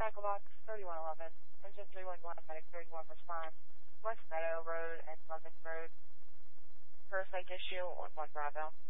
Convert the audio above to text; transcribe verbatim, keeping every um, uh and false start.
Michael Box, thirty-one eleven, engine three one one, medic thirty-one response, West Meadow Road and Clemens Road, parasite issue on one Bravo.